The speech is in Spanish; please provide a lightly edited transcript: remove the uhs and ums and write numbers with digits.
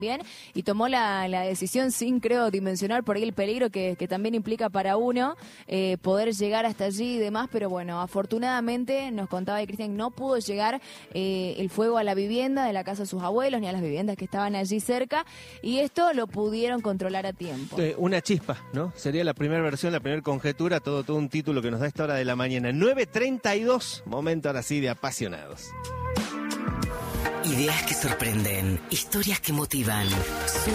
bien, y tomó la decisión sin, creo, dimensionar por ahí el peligro que también implica para uno poder llegar hasta allí y demás, pero bueno, afortunadamente nos contaba Cristian, no pudo llegar el fuego a la vivienda de la casa de sus abuelos ni a las viviendas que estaban allí cerca, y esto lo pudieron controlar a tiempo. Una chispa, ¿no? Sería la primera versión, la primera conjetura, todo un título que nos da esta hora de la mañana. 9:32, momento ahora sí de apasionados. Ideas que sorprenden, historias que motivan.